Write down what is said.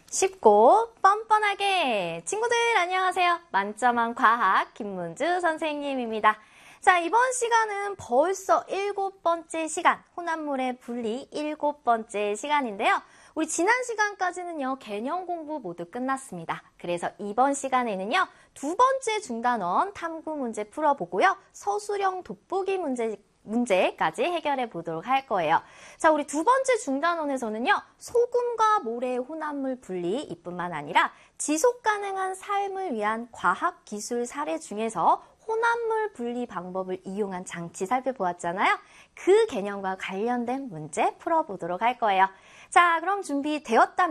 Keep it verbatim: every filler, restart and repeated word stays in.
쉽고 뻔뻔하게 친구들 안녕하세요. 만점한 과학 김문주 선생님입니다. 자, 이번 시간은 벌써 일곱 번째 시간, 혼합물의 분리 일곱 번째 시간인데요. 우리 지난 시간까지는요, 개념 공부 모두 끝났습니다. 그래서 이번 시간에는요, 두 번째 중단원 탐구 문제 풀어보고요, 서술형 돋보기 문제 문제까지 해결해 보도록 할 거예요. 자, 우리 두 번째 중단원에서는요, 소금과 모래의 혼합물 분리 이뿐만 아니라 지속 가능한 삶을 위한 과학 기술 사례 중에서 혼합물 분리 방법을 이용한 장치 살펴보았잖아요. 그 개념과 관련된 문제 풀어보도록 할 거예요. 자, 그럼 준비되었다면